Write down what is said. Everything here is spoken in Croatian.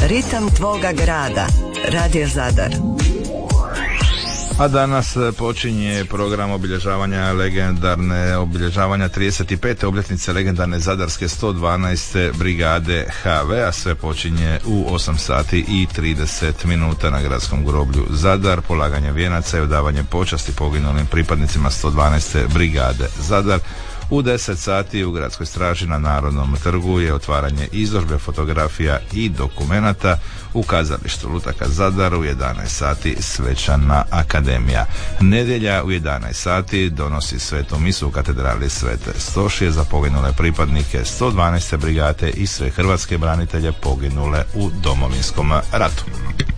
Ritam tvoga grada. Radio Zadar. A danas počinje program obilježavanja 35. obljetnice legendarne zadarske 112. brigade HV, a sve počinje u 8 sati i 30 minuta na gradskom groblju Zadar, polaganje vijenaca i odavanje počasti poginulim pripadnicima 112. brigade Zadar. U 10 sati u gradskoj straži na Narodnom trgu je otvaranje izložbe fotografija i dokumenata. U kazalištu Lutaka Zadar u 11 sati svečana akademija. Nedjelja u 11 sati donosi svetu misu u katedrali Svete Stošije za poginule pripadnike 112. brigade i sve hrvatske branitelje poginule u Domovinskom ratu.